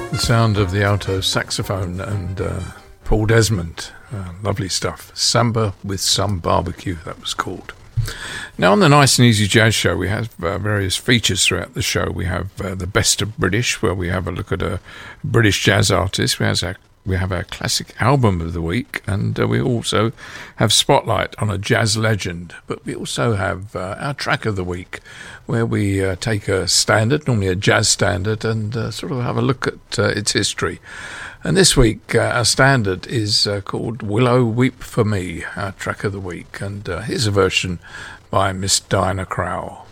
The sound of the alto saxophone and Paul Desmond. Lovely stuff. Samba with Some Barbecue, that was called. Now, on the Nice and Easy Jazz Show, we have various features throughout the show. We have the Best of British, where we have a look at a British jazz artist. We have our classic album of the week, and we also have Spotlight on a jazz legend. But we also have our track of the week, where we take a standard, normally a jazz standard, and sort of have a look at its history. And this week, our standard is called Willow Weep For Me, our track of the week. And here's a version by Miss Diana Krall.